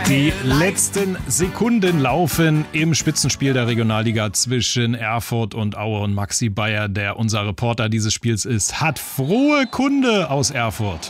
Die letzten Sekunden laufen im Spitzenspiel der Regionalliga zwischen Erfurt und Aue, und Maxi Bayer, der unser Reporter dieses Spiels ist, hat frohe Kunde aus Erfurt.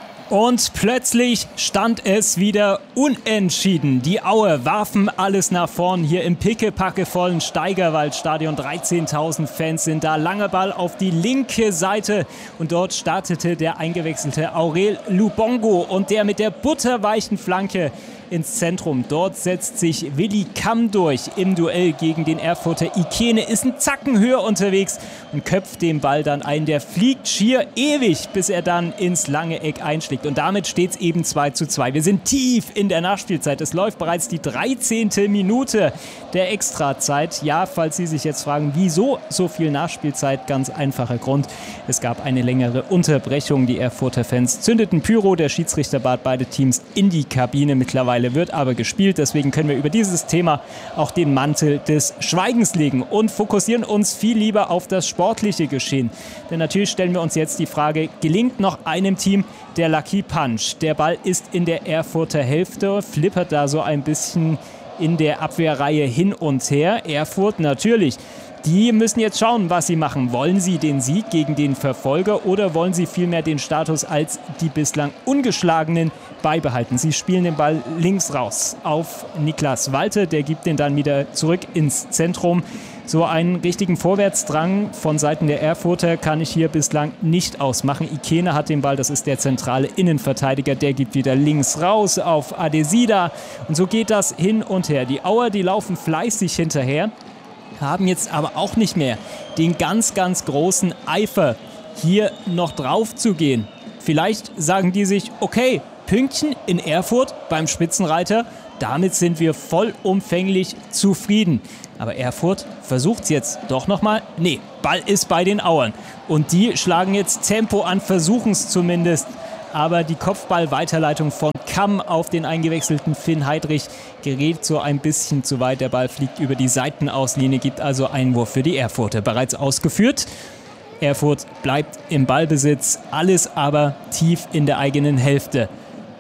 Und plötzlich stand es wieder unentschieden. Die Aue warfen alles nach vorn hier im pickepackevollen Steigerwaldstadion. 13.000 Fans sind da. Langer Ball auf die linke Seite. Und dort startete der eingewechselte Aurel Lubongo. Und der mit der butterweichen Flanke ins Zentrum. Dort setzt sich Willi Kamm durch im Duell gegen den Erfurter Ikene, ist einen Zacken höher unterwegs und köpft den Ball dann ein. Der fliegt schier ewig, bis er dann ins lange Eck einschlägt. Und damit steht es eben 2:2. Wir sind tief in der Nachspielzeit. Es läuft bereits die 13. Minute der Extrazeit. Ja, falls Sie sich jetzt fragen, wieso so viel Nachspielzeit? Ganz einfacher Grund. Es gab eine längere Unterbrechung. Die Erfurter Fans zündeten Pyro. Der Schiedsrichter bat beide Teams in die Kabine. Mittlerweile wird aber gespielt. Deswegen können wir über dieses Thema auch den Mantel des Schweigens legen und fokussieren uns viel lieber auf das sportliche Geschehen. Denn natürlich stellen wir uns jetzt die Frage, gelingt noch einem Team der Lucky Punch? Der Ball ist in der Erfurter Hälfte, flippert da so ein bisschen in der Abwehrreihe hin und her. Erfurt natürlich. Die müssen jetzt schauen, was sie machen. Wollen sie den Sieg gegen den Verfolger oder wollen sie vielmehr den Status als die bislang Ungeschlagenen beibehalten? Sie spielen den Ball links raus auf Niklas Walter. Der gibt den dann wieder zurück ins Zentrum. So einen richtigen Vorwärtsdrang von Seiten der Erfurter kann ich hier bislang nicht ausmachen. Ikene hat den Ball, das ist der zentrale Innenverteidiger. Der gibt wieder links raus auf Adesida. Und so geht das hin und her. Die Auer, die laufen fleißig hinterher, haben jetzt aber auch nicht mehr den ganz, ganz großen Eifer, hier noch drauf zu gehen. Vielleicht sagen die sich, okay, Pünktchen in Erfurt beim Spitzenreiter, damit sind wir vollumfänglich zufrieden. Aber Erfurt versucht es jetzt doch nochmal. Nee, Ball ist bei den Auern. Und die schlagen jetzt Tempo an, versuchen es zumindest. Aber die Kopfball-Weiterleitung von Kamm auf den eingewechselten Finn Heidrich gerät so ein bisschen zu weit. Der Ball fliegt über die Seitenauslinie, gibt also Einwurf für die Erfurter. Bereits ausgeführt. Erfurt bleibt im Ballbesitz, alles aber tief in der eigenen Hälfte,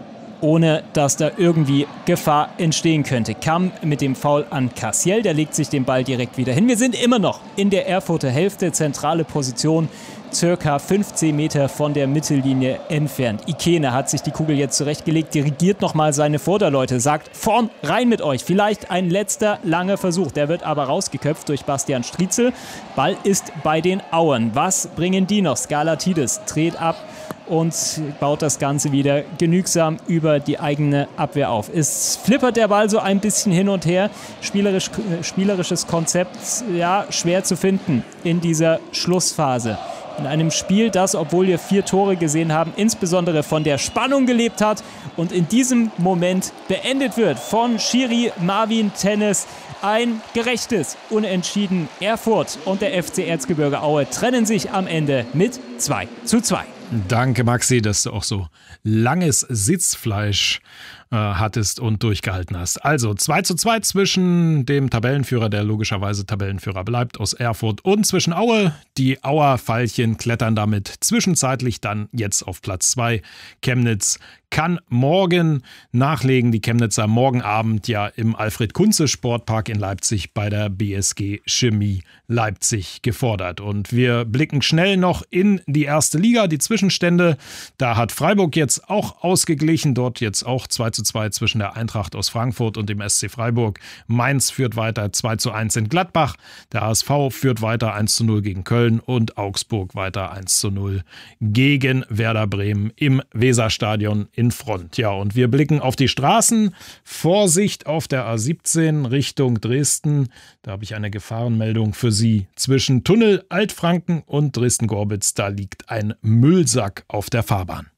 ohne dass da irgendwie Gefahr entstehen könnte. Kamm mit dem Foul an Cassiel, der legt sich den Ball direkt wieder hin. Wir sind immer noch in der Erfurter Hälfte, zentrale Position, circa 15 Meter von der Mittellinie entfernt. Ikene hat sich die Kugel jetzt zurechtgelegt, dirigiert nochmal seine Vorderleute, sagt, vorn rein mit euch. Vielleicht ein letzter langer Versuch. Der wird aber rausgeköpft durch Bastian Striezel. Ball ist bei den Auern. Was bringen die noch? Skalatides dreht ab und baut das Ganze wieder genügsam über die eigene Abwehr auf. Es flippert der Ball so ein bisschen hin und her. Spielerisches Konzept, ja, schwer zu finden in dieser Schlussphase. In einem Spiel, das, obwohl wir 4 Tore gesehen haben, insbesondere von der Spannung gelebt hat und in diesem Moment beendet wird von Schiri Marvin Tennis. Ein gerechtes Unentschieden. Erfurt und der FC Erzgebirge Aue trennen sich am Ende mit 2:2. Danke, Maxi, dass du auch so langes Sitzfleisch hattest und durchgehalten hast. Also 2:2 zwischen dem Tabellenführer, der logischerweise Tabellenführer bleibt, aus Erfurt, und zwischen Aue. Die Auer Veilchen klettern damit zwischenzeitlich dann jetzt auf Platz 2. Chemnitz kann morgen nachlegen. Die Chemnitzer morgen Abend ja im Alfred-Kunze-Sportpark in Leipzig bei der BSG Chemie Leipzig gefordert. Und wir blicken schnell noch in die erste Liga, die Zwischenstände. Da hat Freiburg jetzt auch ausgeglichen. Dort jetzt auch 2:2 zwischen der Eintracht aus Frankfurt und dem SC Freiburg. Mainz führt weiter 2:1 in Gladbach. Der HSV führt weiter 1:0 gegen Köln und Augsburg weiter 1:0 gegen Werder Bremen im Weserstadion in Front. Ja, und wir blicken auf die Straßen. Vorsicht auf der A17 Richtung Dresden. Da habe ich eine Gefahrenmeldung für Sie. Zwischen Tunnel Altfranken und Dresden-Gorbitz, da liegt ein Müllsack auf der Fahrbahn.